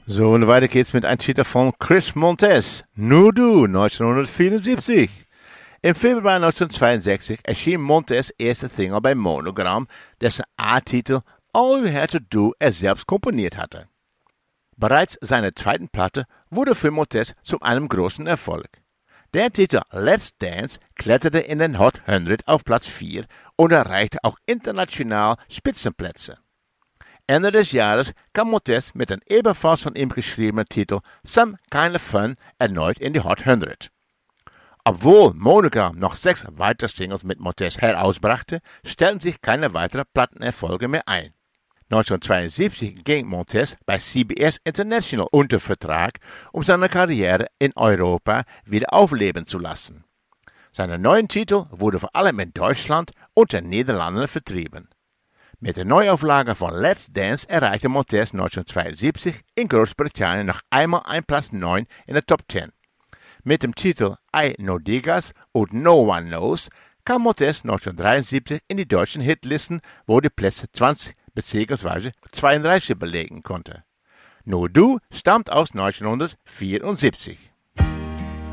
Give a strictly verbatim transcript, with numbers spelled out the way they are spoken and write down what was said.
So, und weiter geht's mit einem Titel von Chris Montez, Nur Du, neunzehnhundertvierundsiebzig. Im Februar neunzehnhundertzweiundsechzig erschien Montez' erste Single bei Monogram, dessen A-Titel All You Had to Do er selbst komponiert hatte. Bereits seine zweite Platte wurde für Montez zu einem großen Erfolg. Der Titel Let's Dance kletterte in den Hot hundert auf Platz vier und erreichte auch international Spitzenplätze. Ende des Jahres kam Montez mit dem ebenfalls von ihm geschriebenen Titel Some Kind of Fun erneut in die Hot hundert. Obwohl Monogram noch sechs weitere Singles mit Montez herausbrachte, stellten sich keine weiteren Plattenerfolge mehr ein. neunzehnhundertzweiundsiebzig ging Montez bei C B S International unter Vertrag, um seine Karriere in Europa wieder aufleben zu lassen. Seine neuen Titel wurden vor allem in Deutschland und den Niederlanden vertrieben. Mit der Neuauflage von Let's Dance erreichte Montez neunzehnhundertzweiundsiebzig in Großbritannien noch einmal ein Platz neun in der Top zehn. Mit dem Titel I No Digas und No One Knows kam Montez neunzehnhundertdreiundsiebzig in die deutschen Hitlisten, wo die Plätze zwanzig bzw. zweiunddreißig belegen konnte. Nur Du stammt aus neunzehnhundertvierundsiebzig.